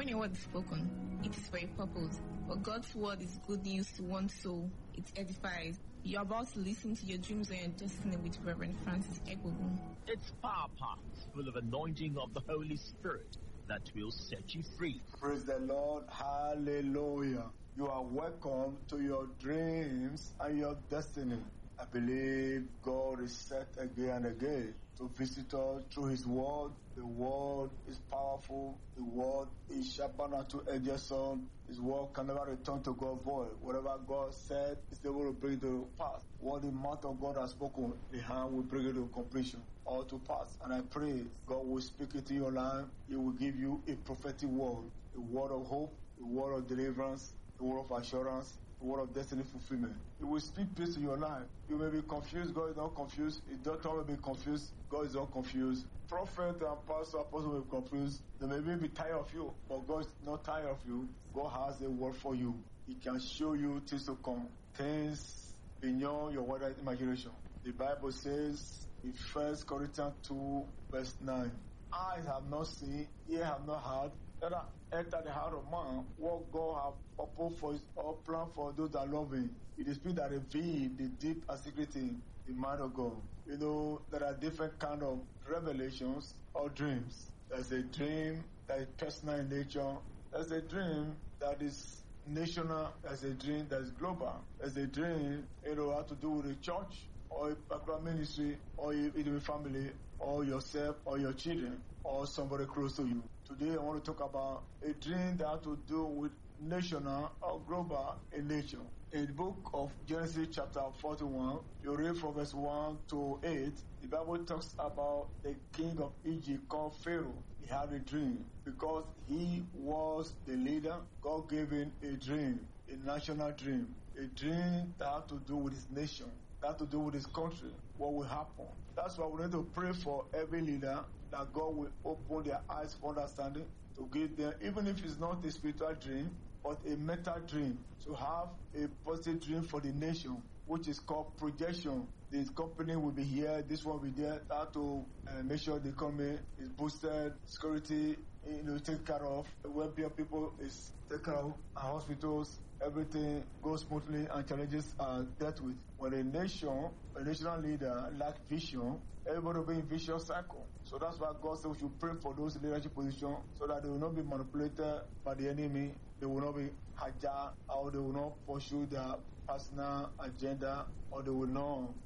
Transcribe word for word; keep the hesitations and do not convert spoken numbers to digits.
When a word is spoken, it is for a purpose. But God's word is good news to one soul. It edifies. You're about to listen to Your Dreams and Your Destiny with Reverend Francis Egbogun. It's Power Packed, full of anointing of the Holy Spirit that will set you free. Praise the Lord. Hallelujah. You are welcome to your dreams and your destiny. I believe God is set again and again to visit us through His word. The word is powerful. The word is sharper than two-edged sword. His word can never return to God void. Whatever God said is able to bring it to pass. What the mouth of God has spoken, the hand will bring it to completion or to pass. And I pray God will speak it to your life. He will give you a prophetic word, a word of hope, a word of deliverance, a word of assurance, a word of destiny fulfillment. It will speak peace to your life. You may be confused. God is not confused. The doctor may be confused. God is not confused. Prophet and pastor, apostle may be confused. They may be tired of you, but God is not tired of you. God has a word for you. He can show you things to come, things beyond your wildest imagination. The Bible says in First Corinthians two, verse nine, eyes have not seen, ears have not heard, that enter the heart of man, what God have proposed for His or plan for those that love Him. It is Spirit that reveal the deep and secret thing, the mind of God. You know, there are different kind of revelations or dreams. There's a dream that is personal in nature. There's a dream that is national. There's a dream that is global. There's a dream, you know, have to do with a church or a particular ministry or a family or yourself or your children or somebody close to you. Today I want to talk about a dream that has to do with national or global in nature. In the book of Genesis chapter forty-one, you read from verse one to eight, the Bible talks about the king of Egypt called Pharaoh. He had a dream because he was the leader. God gave him a dream, a national dream, a dream that had to do with his nation, that had to do with his country, what will happen. That's why we need to pray for every leader that God will open their eyes for understanding, to give them, even if it's not a spiritual dream, but a mental dream, to have a positive dream for the nation, which is called projection. This company will be here, this one will be there, that to uh, make sure the economy is boosted, security, you know, taken care of, welfare people is taken care of, and hospitals, everything goes smoothly and challenges are dealt with. When a nation, a national leader lacks vision, everybody will be in vicious cycle. So that's why God said we should pray for those leadership positions so that they will not be manipulated by the enemy, they will not be hijacked, or they will not pursue their personal agenda, or they will not